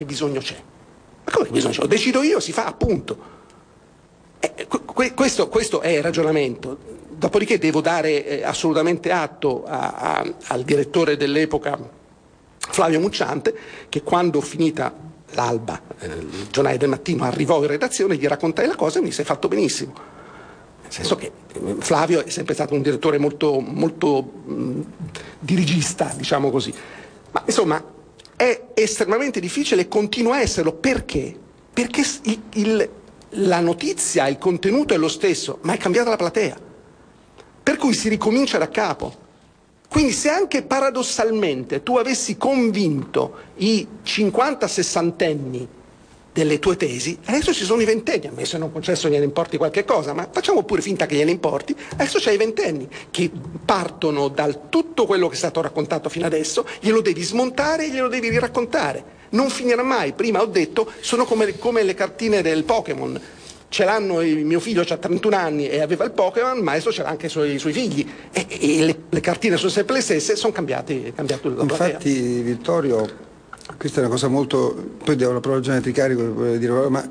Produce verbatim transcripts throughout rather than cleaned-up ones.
bisogno c'è? Ma come che bisogno c'è? Lo decido io, si fa, appunto. Eh, que- questo, questo è il ragionamento. Dopodiché devo dare eh, assolutamente atto a, a, al direttore dell'epoca, Flavio Mucciante, che quando finita l'Alba, eh, il giornale del mattino, arrivò in redazione, gli raccontai la cosa e mi si è fatto benissimo. Nel senso che Flavio è sempre stato un direttore molto, molto mh, dirigista, diciamo così. Ma insomma è estremamente difficile e continua a esserlo. Perché? Perché il, il, la notizia, il contenuto è lo stesso, ma è cambiata la platea. Per cui si ricomincia da capo. Quindi se anche paradossalmente tu avessi convinto i cinquanta sessantenni delle tue tesi, adesso ci sono i ventenni, a me se non concesso gliene importi qualche cosa, ma facciamo pure finta che gliene importi, adesso c'hai i ventenni che partono dal tutto quello che è stato raccontato fino adesso, glielo devi smontare e glielo devi riraccontare, non finirà mai. Prima ho detto, sono come, come le cartine del Pokémon, ce l'hanno, il mio figlio ha trentuno anni e aveva il Pokémon, ma adesso ce l'ha anche i suoi, i suoi figli e, e le, le cartine sono sempre le stesse, sono cambiati, è cambiato la platea. Infatti Vittorio, questa è una cosa molto, poi devo la parola già di carico per dire, ma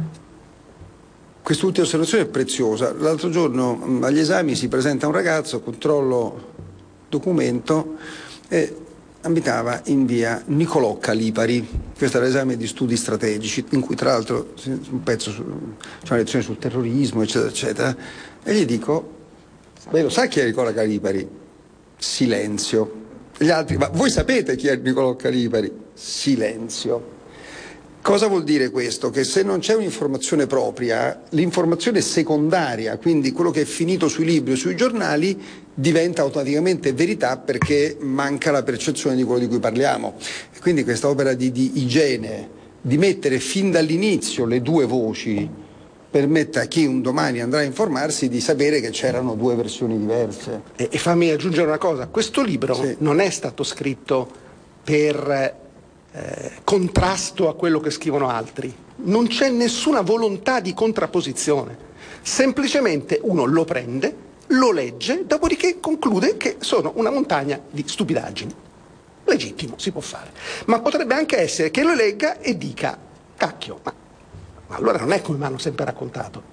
quest'ultima osservazione è preziosa. L'altro giorno agli esami si presenta un ragazzo, controllo documento, e abitava in via Nicolò Calipari. Questo era l'esame di studi strategici, in cui tra l'altro un pezzo su, c'è una lezione sul terrorismo, eccetera, eccetera. E gli dico, beh, lo sa chi è Nicolò Calipari? Silenzio. Gli altri, ma voi sapete chi è Nicolò Calipari? Silenzio. Cosa vuol dire questo? Che se non c'è un'informazione propria, l'informazione secondaria, quindi quello che è finito sui libri o sui giornali, diventa automaticamente verità perché manca la percezione di quello di cui parliamo. E quindi questa opera di, di igiene, di mettere fin dall'inizio le due voci, permette a chi un domani andrà a informarsi di sapere che c'erano due versioni diverse. E, e fammi aggiungere una cosa, questo libro sì. non è stato scritto per eh, contrasto a quello che scrivono altri, non c'è nessuna volontà di contrapposizione, semplicemente uno lo prende, lo legge, dopodiché conclude che sono una montagna di stupidaggini. Legittimo, si può fare, ma potrebbe anche essere che lo legga e dica, cacchio, ma Ma allora non è come mi hanno sempre raccontato.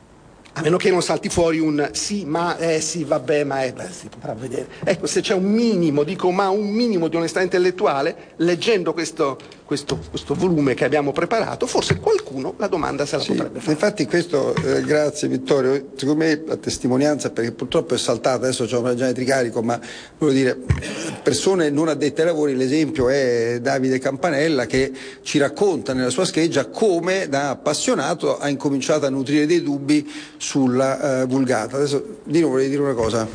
A meno che non salti fuori un sì, ma, eh sì, vabbè, ma è, beh, si potrà vedere. Ecco, se c'è un minimo, dico, ma un minimo di onestà intellettuale, leggendo questo, questo, questo volume che abbiamo preparato, forse qualcuno la domanda se la sì, potrebbe fare. Infatti questo, eh, grazie Vittorio, secondo me la testimonianza, perché purtroppo è saltata, adesso c'è una ragione di carico, ma voglio dire, persone non addette ai lavori, l'esempio è Davide Campanella che ci racconta nella sua scheggia come da appassionato ha incominciato a nutrire dei dubbi sulla uh, Vulgata. Adesso Dino volevi dire una cosa?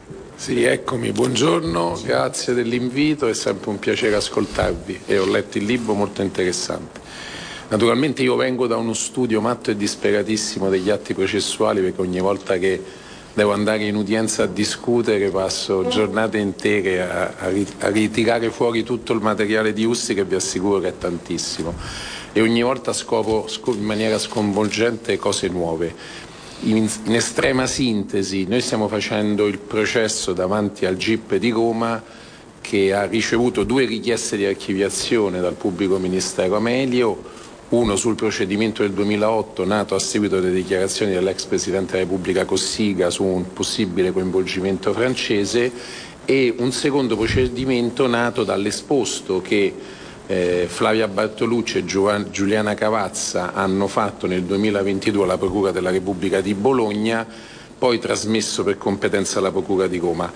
Sì, eccomi, buongiorno, grazie dell'invito, è sempre un piacere ascoltarvi e ho letto il libro, molto interessante. Naturalmente io vengo da uno studio matto e disperatissimo degli atti processuali, perché ogni volta che devo andare in udienza a discutere passo giornate intere a, a, a ritirare fuori tutto il materiale di Ussi, che vi assicuro che è tantissimo, e ogni volta scopro in maniera sconvolgente cose nuove. In, in estrema sintesi, noi stiamo facendo il processo davanti al G I P di Roma, che ha ricevuto due richieste di archiviazione dal pubblico ministero Amelio, uno sul procedimento del duemilaotto nato a seguito delle dichiarazioni dell'ex Presidente della Repubblica Cossiga su un possibile coinvolgimento francese, e un secondo procedimento nato dall'esposto che Eh, Flavia Bartolucci e Giuliana Cavazza hanno fatto nel duemilaventidue alla Procura della Repubblica di Bologna, poi trasmesso per competenza alla Procura di Roma.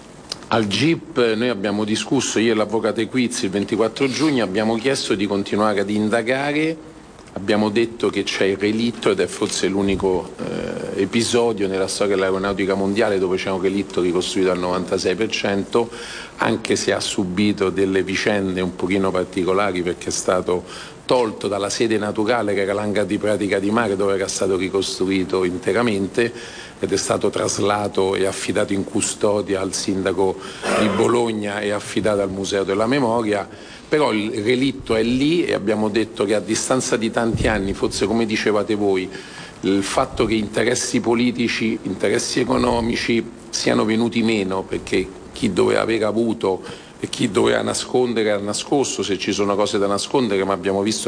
Al G I P noi abbiamo discusso, io e l'avvocato Equizzi, il ventiquattro giugno, abbiamo chiesto di continuare ad indagare, abbiamo detto che c'è il relitto ed è forse l'unico eh, episodio nella storia dell'aeronautica mondiale dove c'è un relitto ricostruito al novantasei per cento, anche se ha subito delle vicende un pochino particolari, perché è stato tolto dalla sede naturale che era l'hangar di Pratica di Mare, dove era stato ricostruito interamente, ed è stato traslato e affidato in custodia al sindaco di Bologna e affidato al Museo della Memoria. Però il relitto è lì e abbiamo detto che a distanza di tanti anni, forse come dicevate voi, il fatto che interessi politici, interessi economici siano venuti meno, perché chi doveva aver avuto e chi doveva nascondere ha nascosto, se ci sono cose da nascondere, ma abbiamo visto